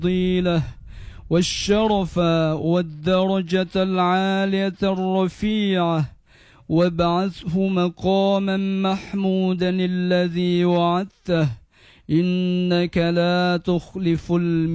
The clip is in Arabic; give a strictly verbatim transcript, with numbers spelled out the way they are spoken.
الفضيلة والشرف والدرجة العالية الرفيعة، وابعثه مقاما محمودا الذي وعدته، إنك لا تخلف الميعاد.